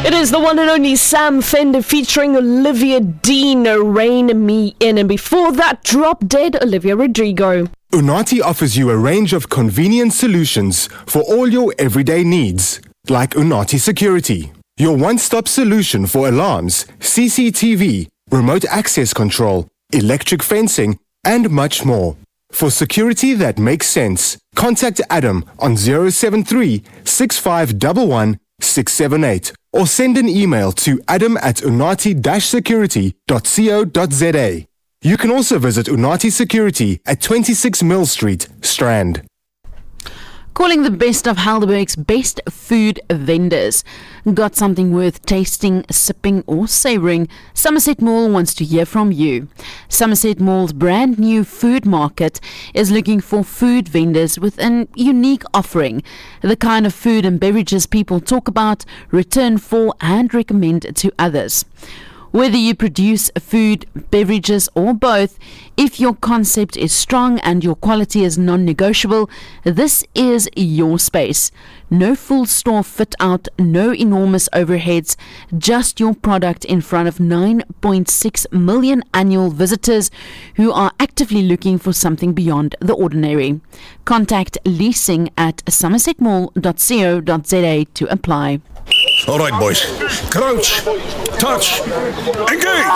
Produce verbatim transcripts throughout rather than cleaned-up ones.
It is the one and only Sam Fender featuring Olivia Dean, Rein Me In, and before that, Drop Dead, Olivia Rodrigo. Unati offers you a range of convenient solutions for all your everyday needs, like Unati Security, your one-stop solution for alarms, C C T V, remote access control, electric fencing, and much more. For security that makes sense, contact Adam on zero seven three, six five one one, six seven eight or send an email to adam at unati dash security dot co dot za. You can also visit Unati Security at twenty-six Mill Street, Strand. Calling the best of Helderberg's best food vendors. Got something worth tasting, sipping or savouring? Somerset Mall wants to hear from you. Somerset Mall's brand new food market is looking for food vendors with an unique offering. The kind of food and beverages people talk about, return for and recommend to others. Whether you produce food, beverages or both, if your concept is strong and your quality is non-negotiable, this is your space. No full store fit out, no enormous overheads, just your product in front of nine point six million annual visitors who are actively looking for something beyond the ordinary. Contact leasing at somerset mall dot co dot za to apply. All right, boys. Crouch, touch, engage!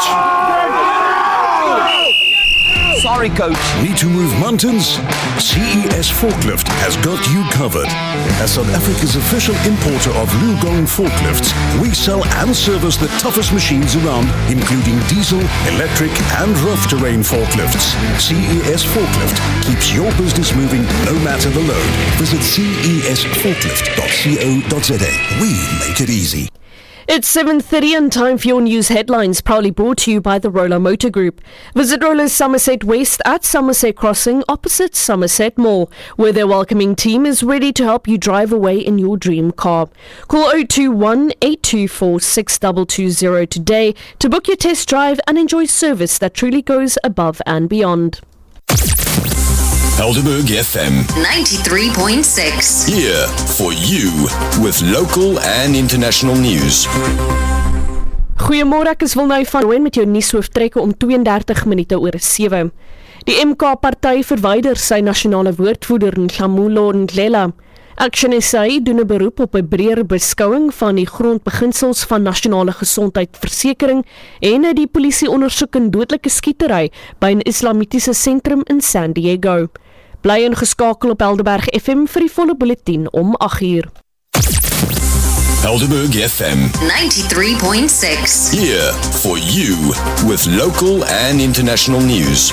Sorry, coach. Need to move mountains? C E S Forklift has got you covered. As South Africa's official importer of Lugong forklifts, we sell and service the toughest machines around, including diesel, electric, and rough terrain forklifts. C E S Forklift keeps your business moving no matter the load. Visit c e s forklift dot co dot za. We make it easy. It's seven thirty and time for your news headlines, proudly brought to you by the Roller Motor Group. Visit Roller's Somerset West at Somerset Crossing opposite Somerset Mall, where their welcoming team is ready to help you drive away in your dream car. Call zero two one, eight two four, six two two zero today to book your test drive and enjoy service that truly goes above and beyond. Helderberg F M ninety-three point six. Here for you with local and international news. Goeiemôre, ek is Wilnou van Rooyen met jou nuushooftrekke om twee en dertig minute oor sewe. Die M K party verwyder sy nasionale woordvoerder Nhlamulo Ndlela. Action S A doen 'n beroep op 'n breër beskouing van die grondbeginsels van nasionale gesondheidversekering en die polisie ondersoek in dodelike skietery by 'n islamitiese sentrum in San Diego. Bly ingeskakel op Helderberg F M vir die volle bulletin om agt uur. Helderberg F M ninety-three point six. Here for you with local and international news.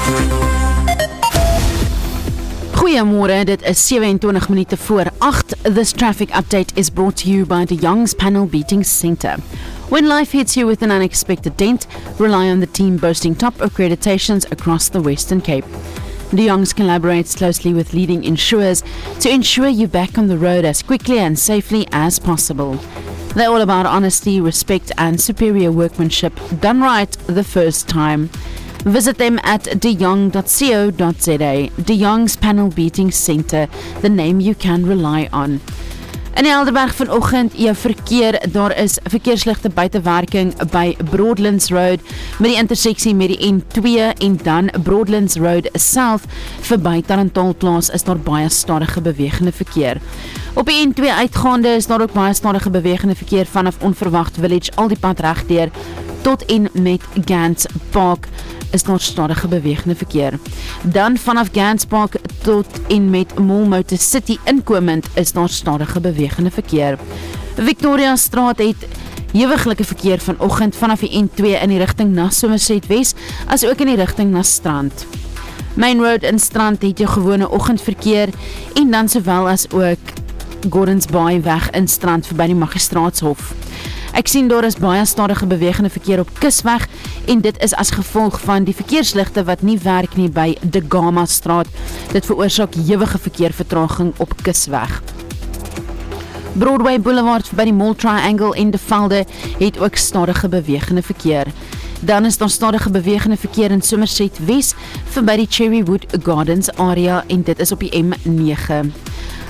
Goeiemôre, dit is sewe en twintig minute voor agt. This traffic update is brought to you by the Young's Panel Beating Center. When life hits you with an unexpected dent, rely on the team boasting top accreditations across the Western Cape. De Young's collaborates closely with leading insurers to ensure you're back on the road as quickly and safely as possible. They're all about honesty, respect and superior workmanship done right the first time. Visit them at de jong dot co dot za. De Young's Panel Beating Center, the name you can rely on. In Helderberg vanoggend, jou verkeer, daar is verkeersligte buitewerking by Broadlands Road met die interseksie met die N twee en dan Broadlands Road South verby Tarantolplaas is daar baie stadige bewegende verkeer. Op die N twee uitgaande is daar ook baie stadige bewegende verkeer vanaf Onverwacht Village al die pad regdeur tot en met Gants Park is daar stadige bewegende verkeer. Dan vanaf Gants Park tot en met Mall Motor City inkomend is daar stadige bewegende verkeer. Victoria Straat het hewiglike verkeer vanoggend vanaf die N twee in die rigting na Somerset West as ook in die rigting na Strand. Main Road in Strand het jou gewone oggendverkeer en dan sowel as ook Gordons Bay weg in Strand verby die Magistraatshof. Ek sien daar is baie stadige bewegende verkeer op Kusweg en dit is as gevolg van die verkeersligte wat nie werk nie by De Gama Straat. Dit veroorsaak hewige verkeervertraging op Kusweg. Broadway Boulevard by die Mall Triangle en De Velde het ook stadige bewegende verkeer. Dan is daar stadige bewegende verkeer in Somerset West verby die Cherrywood Gardens area en dit is op die M nege.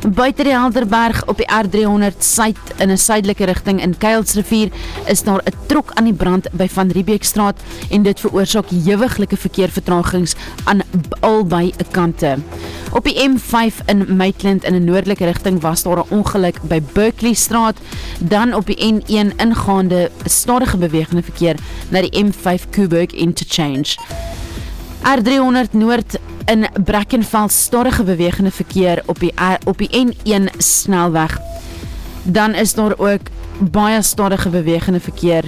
Buiten die Helderberg op die R driehonderd suid in 'n suidelike rigting in Kuilsrivier is daar 'n trok aan die brand by Van Riebeekstraat en dit veroorsaak hewiglike verkeervertragings aan albei kante. Op die M vyf in Maitland in 'n noordelike rigting was daar 'n ongeluk by Berkeley Straat, dan op die N een ingaande stadige bewegende verkeer na die M vyf Coburg Interchange. R driehonderd Noord in Brackenfell stadige bewegende verkeer op die, op die N een snelweg. Dan is daar ook baie stadige bewegende verkeer.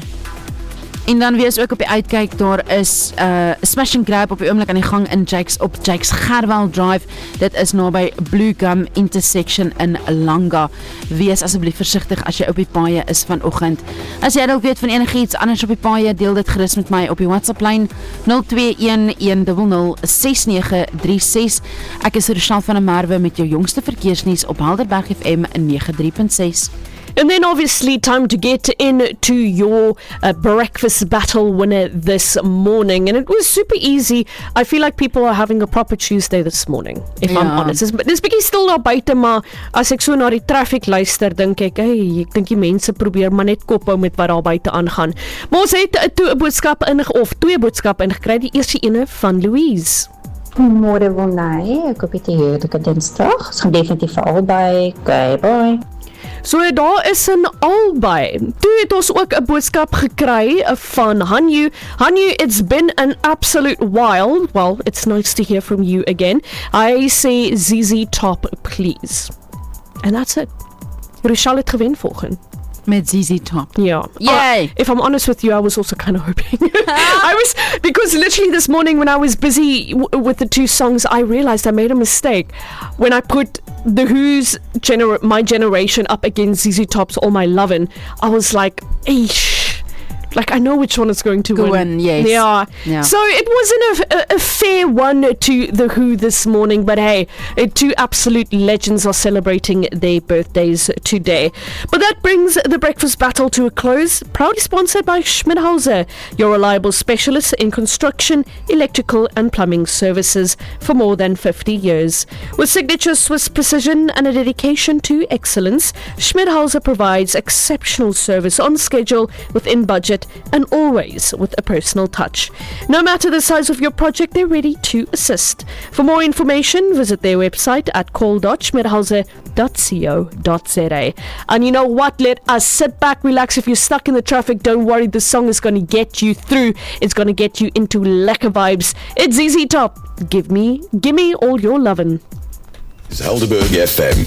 En dan wees ook op die uitkyk, daar is 'n uh, smash and grab op die oomblik aan die gang in Jakes op Jakes Gerwel Drive. Dit is naby Blue Gum Intersection in Langa. Wees asseblief versigtig as jy op die paaie is vanoggend. As jy dalk weet van enigiets anders op die paaie, deel dit gerus met my op die WhatsApp lyn nul twee een een nul nul ses nege drie ses. Ek is Rochelle van der Merwe met jou jongste verkeersnuus op Helderberg F M nege drie punt ses. And then obviously time to get into your uh, breakfast battle winner this morning. And it was super easy. I feel like people are having a proper Tuesday this morning, if Ja. I'm honest. Dis, dis bietjie stil daar buite, maar as ek so na die traffic luister, dink ek, hey, ek dink die mense probeer maar net kop hou met wat daar buite aangaan. Maar ons het uh, toe 'n boodskap in, of twee boodskappe ingekry. Die eerste ene van Louise. Goeiemôre Wilnay, ek hoop dit heerlike Dinsdag. Ons gaan definitief vir albei. Okay, bye. So daar is 'n albei. Toe het ons ook 'n boodskap gekry van Hanyu. Hanyu, it's been an absolute while. Well, it's nice to hear from you again. I say Z Z Top, please. And that's it. Rochelle het gewen volgens. Met Z Z Top. Yeah. Yay! Uh, if I'm honest with you, I was also kind of hoping. I was, because literally this morning when I was busy w- with the two songs, I realized I made a mistake when I put The Who's gener- My Generation up against Z Z Top's All My Lovin'. I was like, eesh. Like, I know which one is going to Go win. win, yes. Yeah. Yeah. So it wasn't a, a, a fair one to The Who this morning, but hey, uh, two absolute legends are celebrating their birthdays today. But that brings the breakfast battle to a close, proudly sponsored by Schmidhauser, your reliable specialist in construction, electrical and plumbing services for more than fifty years. With signature Swiss precision and a dedication to excellence, Schmidhauser provides exceptional service on schedule, within budget, and always with a personal touch. No matter the size of your project, they're ready to assist. For more information, visit their website at call dot schmidhauser dot co dot za. And you know what? Let us sit back, relax. If you're stuck in the traffic, don't worry. The song is going to get you through. It's going to get you into lekker vibes. It's Z Z Top. Give me, give me all your lovin'. Helderberg F M.